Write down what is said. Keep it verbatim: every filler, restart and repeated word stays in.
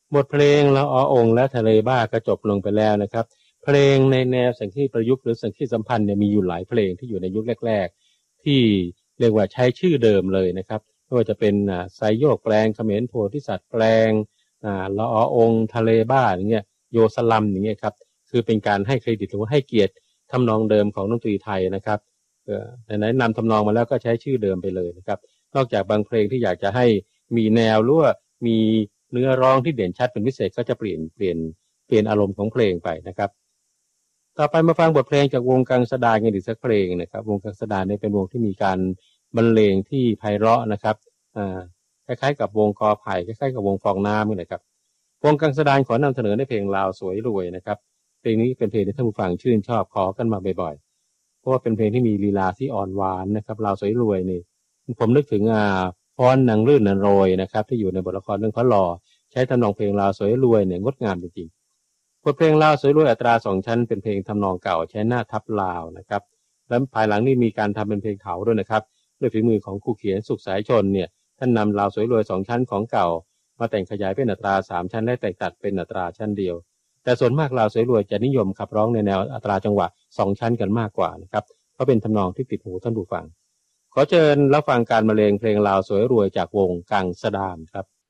บทเพลงละออองและทะเลบ้าก็จบลงไปแล้วนะครับเพลงในแนวสังคีตประยุกต์หรือสังคีตสัมพันธ์เนี่ยมีอยู่หลายเพลงที่อยู่ในยุคแรกๆที่เรียกว่าใช้ชื่อเดิมเลยนะครับไม่ว่าจะเป็นไซโยกแปลงเขมรโพธิสัตว์แปลงละออองทะเลบ้าอย่างเงี้ยโยสลัมอย่างเงี้ยครับคือเป็นการให้เครดิตหรือว่าให้เกียรติทำนองเดิมของดนตรีไทยนะครับไหนๆนำทำนองมาแล้วก็ใช้ชื่อเดิมไปเลยนะครับนอกจากบางเพลงที่อยากจะให้มีแนวหรือว่ามีเนื้อร้องที่เด่นชัดเป็นพิเศษก็จะเปลี่ยนเปลี่ยนเปลี่ยนอารมณ์ของเพลงไปนะครับต่อไปมาฟังบทเพลงจากวงกังสดาลกันอีกสักเพลงนะครับวงกังสดาลเนี่ยเป็นวงที่มีการบรรเลงที่ไพเราะนะครับอ่าคล้ายๆกับวงกอไผ่คล้ายๆกับวงฟองน้ำนี่นะครับวงกังสดาลขอนำเสนอในเพลงลาวสวยรวยนะครับเพลงนี้เป็นเพลงที่ท่านผู้ฟังชื่นชอบขอกันมาบ่อยๆเพราะว่าเป็นเพลงที่มีลีลาที่อ่อนหวานนะครับลาวสวยรวยนี่ผมนึกถึงอ่าพรนางลื่นนางโรยนะครับที่อยู่ในบทละครเรื่องพระลอใช้ทำนองเพลงลาวสวยรวยเนี่ยงดงามจริงๆบทเพลงลาวสวยรวยอัตราสองชั้นเป็นเพลงทำนองเก่าใช้หน้าทับลาวนะครับและภายหลังนี่มีการทำเป็นเพลงเถาด้วยนะครับด้วยฝีมือของครูเขียนสุขสายชนเนี่ยท่านนำลาวสวยรวยสองชั้นของเก่ามาแต่งขยายเป็นอัตราสามชั้นและแต่งตัดเป็นอัตราชั้นเดียวแต่ส่วนมากลาวสวยรวยจะนิยมขับร้องในแนวอัตราจังหวะสองชั้นกันมากกว่านะครับเพราะเป็นทำนองที่ติดหูท่านผู้ฟังขอเชิญรับฟังการบรรเลงเพลงลาวสวยรวยจากวงกังสดาลครับ